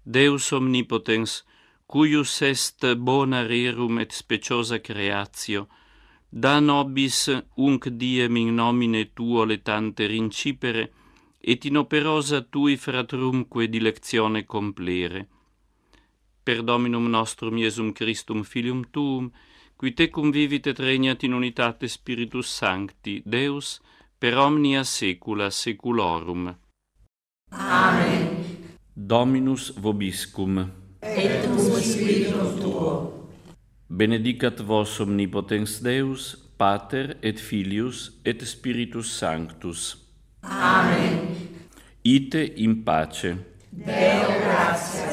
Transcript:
Deus omnipotens, cuius est bona rerum et speciosa creatio, da nobis unc diem in nomine tuo letante rincipere, et in operosa tui fratrumque dilectione complere. Per Dominum nostrum Iesum Christum Filium tuum, qui tecum vivit et regnat in unitate Spiritus Sancti, Deus, per omnia saecula saeculorum. Amen. Dominus vobiscum. Et cum spiritum tuo. Benedicat vos omnipotens Deus, Pater et Filius et Spiritus Sanctus. Amen. Ite in pace. Deo gratia.